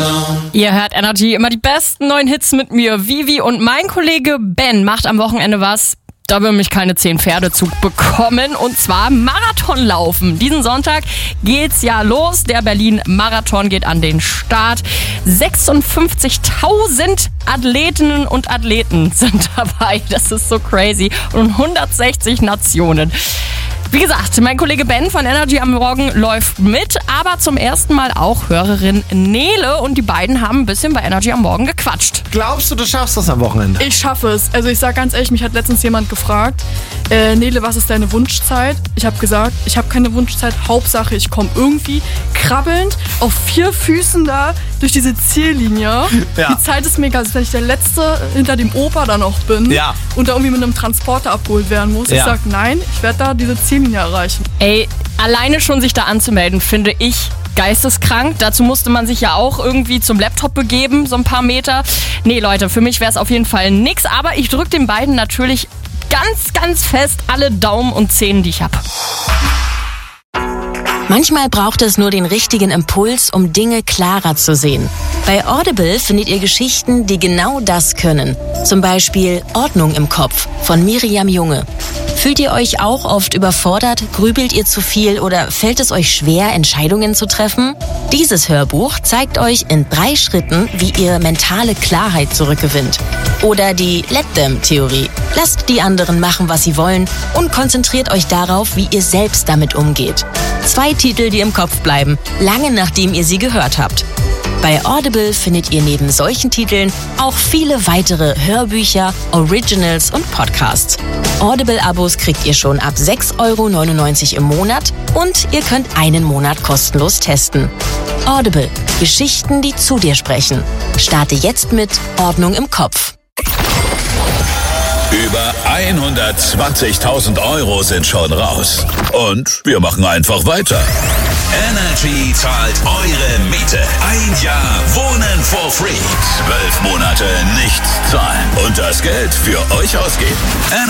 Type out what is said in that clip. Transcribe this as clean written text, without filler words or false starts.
Ihr hört Energy, immer die besten neuen Hits mit mir, Vivi, und mein Kollege Ben macht am Wochenende was. Da will mich keine 10 Pferde zu bekommen, und zwar Marathonlaufen. Diesen Sonntag geht's ja los. Der Berlin-Marathon geht an den Start. 56.000 Athletinnen und Athleten sind dabei. Das ist so crazy. Und 160 Nationen. Wie gesagt, mein Kollege Ben von Energy am Morgen läuft mit, aber zum ersten Mal auch Hörerin Nele, und die beiden haben ein bisschen bei Energy am Morgen gequatscht. Glaubst du schaffst das am Wochenende? Ich schaffe es. Also ich sag ganz ehrlich, mich hat letztens jemand gefragt, Nele, was ist deine Wunschzeit? Ich habe gesagt, ich habe keine Wunschzeit, Hauptsache ich komme irgendwie krabbelnd auf 4 Füßen da durch diese Ziellinie. Ja. Die Zeit ist mega, also wenn ich der Letzte hinter dem Opa da noch bin und da irgendwie mit einem Transporter abgeholt werden muss. Ich sag nein, ich werde da diese Ziellinie erreichen. Ey, alleine schon sich da anzumelden, finde ich geisteskrank. Dazu musste man sich ja auch irgendwie zum Laptop begeben, so ein paar Meter. Nee, Leute, für mich wäre es auf jeden Fall nix, aber ich drücke den beiden natürlich ganz, ganz fest alle Daumen und Zehen, die ich habe. Manchmal braucht es nur den richtigen Impuls, um Dinge klarer zu sehen. Bei Audible findet ihr Geschichten, die genau das können. Zum Beispiel Ordnung im Kopf von Miriam Junge. Fühlt ihr euch auch oft überfordert? Grübelt ihr zu viel oder fällt es euch schwer, Entscheidungen zu treffen? Dieses Hörbuch zeigt euch in 3 Schritten, wie ihr mentale Klarheit zurückgewinnt. Oder die Let-Them-Theorie. Lasst die anderen machen, was sie wollen, und konzentriert euch darauf, wie ihr selbst damit umgeht. 2 Titel, die im Kopf bleiben, lange nachdem ihr sie gehört habt. Bei Audible findet ihr neben solchen Titeln auch viele weitere Hörbücher, Originals und Podcasts. Audible-Abos kriegt ihr schon ab 6,99 € im Monat, und ihr könnt einen Monat kostenlos testen. Audible. Geschichten, die zu dir sprechen. Starte jetzt mit Ordnung im Kopf. Über 120.000 € sind schon raus. Und wir machen einfach weiter. Energy zahlt eure Miete. 1 Jahr Wohnen for free. 12 Monate nichts zahlen. Und das Geld für euch ausgeben.